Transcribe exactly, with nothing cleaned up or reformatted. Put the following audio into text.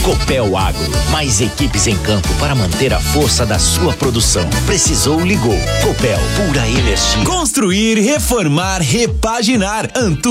Copel Agro, mais equipes em campo para manter a força da sua produção. Precisou, ligou. Copel, pura energia. Construir, reformar, repaginar. Antu